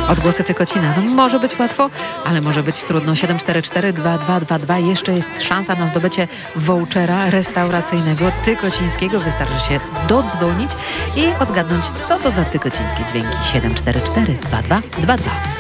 Odgłosy Tykocina. No, może być łatwo, ale może być trudno. 744-2222. Jeszcze jest szansa na zdobycie vouchera restauracyjnego tykocińskiego. Wystarczy się dodzwonić i odgadnąć, co to za tykocińskie dźwięki. 744-2222.